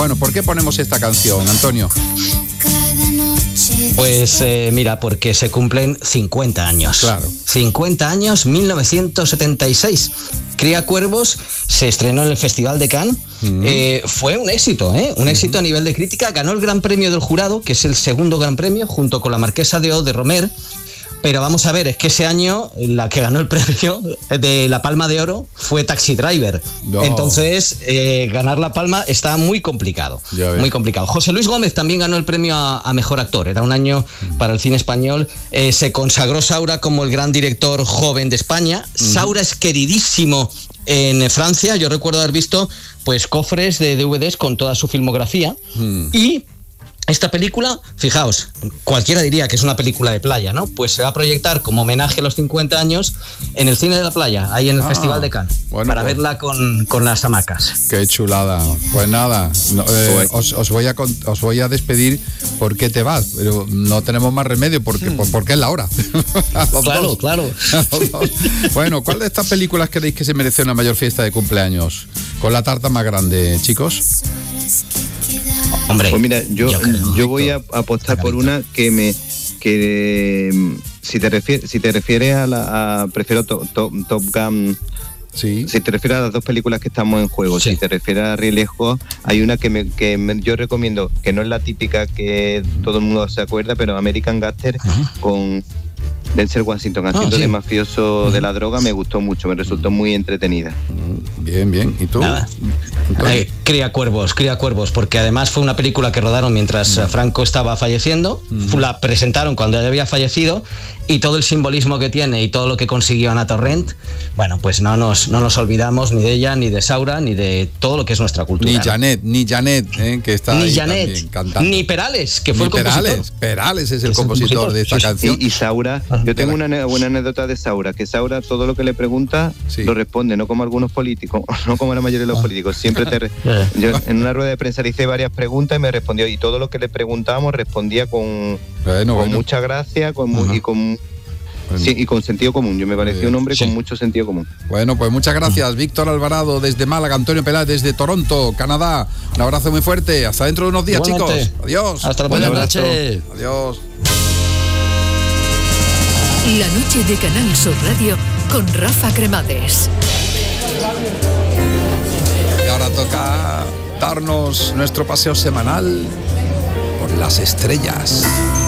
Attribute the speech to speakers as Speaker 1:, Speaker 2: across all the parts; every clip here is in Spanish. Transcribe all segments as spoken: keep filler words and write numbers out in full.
Speaker 1: Bueno, ¿por qué ponemos esta canción, Antonio?
Speaker 2: Pues eh, mira, porque se cumplen cincuenta años.
Speaker 1: Claro.
Speaker 2: cincuenta años, mil novecientos setenta y seis. Cría Cuervos se estrenó en el Festival de Cannes. Uh-huh. Eh, fue un éxito, ¿eh? Un uh-huh. éxito a nivel de crítica. Ganó el Gran Premio del Jurado, que es el segundo Gran Premio, junto con La Marquesa de O de Romer. Pero vamos a ver, es que ese año la que ganó el premio de la Palma de Oro fue Taxi Driver. No. Entonces, eh, ganar la Palma está muy complicado. Muy complicado. José Luis Gómez también ganó el premio a, a Mejor Actor. Era un año para el cine español. Eh, se consagró Saura como el gran director joven de España. Uh-huh. Saura es queridísimo en Francia. Yo recuerdo haber visto pues cofres de D V Ds con toda su filmografía. Uh-huh. Y esta película, fijaos, cualquiera diría que es una película de playa, ¿no? Pues se va a proyectar como homenaje a los cincuenta años en el Cine de la Playa, ahí en el ah, Festival de Cannes, bueno, para pues, verla con, con las hamacas.
Speaker 1: Qué chulada. Pues nada, no, eh, os, os, voy a, os voy a despedir porque te vas, pero no tenemos más remedio porque, hmm. porque es la hora.
Speaker 2: Claro,
Speaker 1: dos.
Speaker 2: claro.
Speaker 1: Bueno, ¿cuál de estas películas creéis que se merece una mayor fiesta de cumpleaños? Con la tarta más grande, chicos.
Speaker 3: Hombre, pues mira, yo, yo, yo voy a apostar por una que me que si te refieres si te refieres a la a, prefiero to, to, Top Gun. Sí. Si te refieres a las dos películas que estamos en juego, sí. Si te refieres a Ridley Scott, hay una que, me, que me, yo recomiendo, que no es la típica que todo el mundo se acuerda, pero American Gangster, uh-huh. con Denzel Washington haciendo oh, sí. de mafioso uh-huh. de la droga, me gustó mucho, me resultó muy entretenida.
Speaker 1: Bien, bien. ¿Y tú?
Speaker 2: Nada. Eh, Cría Cuervos, Cría Cuervos, porque además fue una película que rodaron mientras uh-huh. Franco estaba falleciendo, uh-huh. la presentaron cuando ya había fallecido, y todo el simbolismo que tiene y todo lo que consiguió Ana Torrent, bueno, pues no nos, no nos olvidamos ni de ella, ni de Saura, ni de todo lo que es nuestra cultura.
Speaker 1: Ni Janet, ni Janet, eh, que está
Speaker 2: ni
Speaker 1: ahí
Speaker 2: Janet,
Speaker 1: también cantando.
Speaker 2: Ni Perales, que fue
Speaker 1: ni
Speaker 2: el compositor.
Speaker 1: Perales, Perales es el, compositor, compositor de esta sí, canción.
Speaker 3: Y, y Saura, yo tengo una buena anécdota de Saura, que Saura todo lo que le pregunta sí. lo responde, no como algunos políticos, no como la mayoría de los políticos. Siempre te re... Yo en una rueda de prensa le hice varias preguntas y me respondió, y todo lo que le preguntábamos respondía con,
Speaker 1: bueno,
Speaker 3: con
Speaker 1: bueno.
Speaker 3: mucha gracia con, uh-huh. y con Sí, y con sentido común. Yo me pareció un hombre sí. con mucho sentido común.
Speaker 1: Bueno, pues muchas gracias, Víctor Alvarado desde Málaga, Antonio Peláez desde Toronto, Canadá. Un abrazo muy fuerte. Hasta dentro de unos días, igualmente. Chicos. Adiós.
Speaker 2: Hasta la buenas noches.
Speaker 1: Adiós.
Speaker 4: La noche de Canal Sur Radio con Rafa Cremades.
Speaker 1: Y ahora toca darnos nuestro paseo semanal por las estrellas.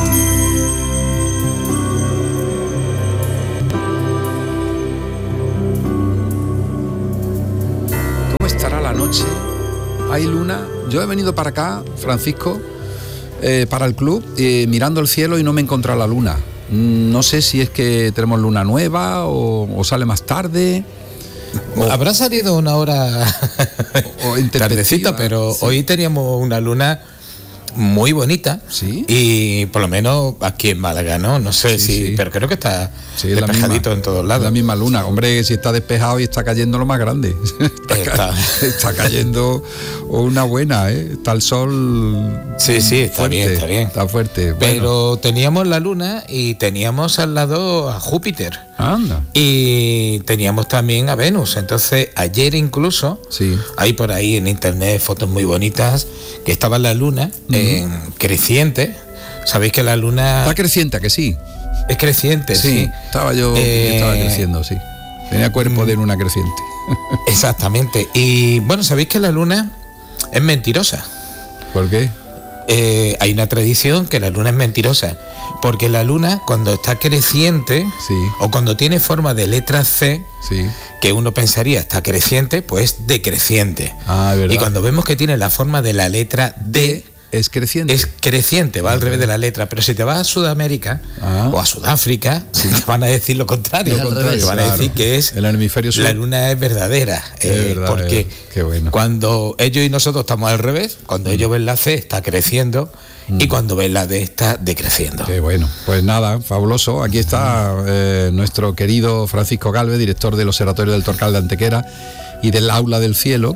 Speaker 1: Estará la noche, hay luna. Yo he venido para acá, Francisco, eh, para el club, eh, mirando el cielo y no me he encontrado la luna. No sé si es que tenemos luna nueva o, o sale más tarde.
Speaker 5: O, Habrá salido una hora tardecita, pero sí. Hoy teníamos una luna muy bonita,
Speaker 1: sí,
Speaker 5: y por lo menos aquí en Málaga, ¿no? No sé sí, si, sí. pero creo que está sí, despejadito en todos lados.
Speaker 1: La misma luna, hombre, si está despejado y está cayendo lo más grande. Está, está. Ca- está cayendo una buena, ¿eh? Está el sol.
Speaker 5: Sí, sí, está
Speaker 1: fuerte,
Speaker 5: bien, está bien.
Speaker 1: Está fuerte. Bueno.
Speaker 5: Pero teníamos la luna y teníamos al lado a Júpiter.
Speaker 1: Anda.
Speaker 5: Y teníamos también a Venus. Entonces, ayer incluso,
Speaker 1: sí.
Speaker 5: hay por ahí en internet fotos muy bonitas que estaba la luna uh-huh. en creciente. Sabéis que la luna
Speaker 1: está creciente, ¿a que sí?
Speaker 5: Es creciente, sí.
Speaker 1: sí. Estaba yo, eh... yo estaba creciendo, sí. Tenía cuerpo de luna creciente.
Speaker 5: Exactamente. Y bueno, sabéis que la luna es mentirosa.
Speaker 1: ¿Por qué?
Speaker 5: Eh, hay una tradición que la luna es mentirosa, porque la luna cuando está creciente
Speaker 1: sí.
Speaker 5: o cuando tiene forma de letra C,
Speaker 1: sí.
Speaker 5: que uno pensaría está creciente, pues decreciente.
Speaker 1: Ah, ¿verdad?
Speaker 5: Y cuando vemos que tiene la forma de la letra D,
Speaker 1: es creciente.
Speaker 5: Es creciente, va al revés de la letra. Pero si te vas a Sudamérica ah. o a Sudáfrica, sí. te van a decir lo contrario.
Speaker 1: Lo contrario,
Speaker 5: te van
Speaker 1: claro.
Speaker 5: a decir que es
Speaker 1: el hemisferio sur.
Speaker 5: La luna es verdadera.
Speaker 1: Es
Speaker 5: eh,
Speaker 1: verdad,
Speaker 5: porque
Speaker 1: qué bueno.
Speaker 5: Cuando ellos y nosotros estamos al revés, cuando mm. ellos ven la C está creciendo mm. y cuando ven la D está decreciendo.
Speaker 1: Qué bueno. Pues nada, fabuloso. Aquí está eh, nuestro querido Francisco Galvez, director del Observatorio del Torcal de Antequera y del Aula del Cielo.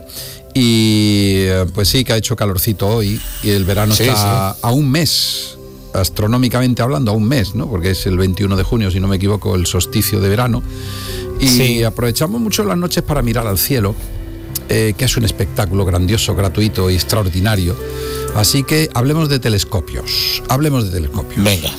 Speaker 1: Y pues sí que ha hecho calorcito hoy y el verano sí, está sí. a un mes, astronómicamente hablando, a un mes, ¿no? Porque es el veintiuno de junio, si no me equivoco, el solsticio de verano. Y sí. aprovechamos mucho las noches para mirar al cielo eh, que es un espectáculo grandioso, gratuito y extraordinario. Así que hablemos de telescopios. Hablemos de telescopios.
Speaker 5: Venga.